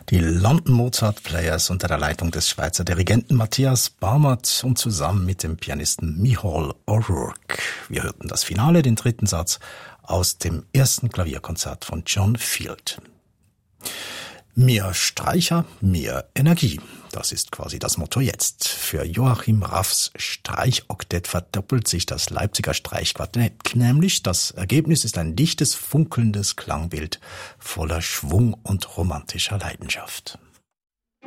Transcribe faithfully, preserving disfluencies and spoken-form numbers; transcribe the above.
Die London Mozart Players unter der Leitung des Schweizer Dirigenten Matthias Bamert und zusammen mit dem Pianisten Micheál O'Rourke. Wir hörten das Finale, den dritten Satz aus dem ersten Klavierkonzert von John Field. Mehr Streicher, mehr Energie. Das ist quasi das Motto jetzt. Für Joachim Raffs Streichoktett verdoppelt sich das Leipziger Streichquartett, nämlich das Ergebnis ist ein dichtes, funkelndes Klangbild voller Schwung und romantischer Leidenschaft.